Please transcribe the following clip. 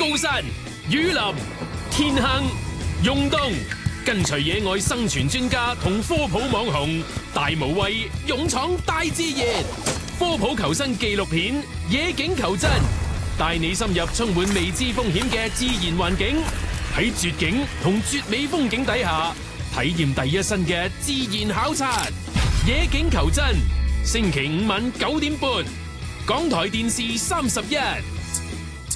高山、雨林、天坑、溶洞，跟隨野外生存專家同科普網紅大無畏勇闖大自然，科普求生紀錄片《野境求真》，帶你深入充滿未知風險嘅自然環境，喺絕景同絕美風景底下，體驗第一身嘅自然考察。《野境求真》，星期五晚9點半，港台電視31。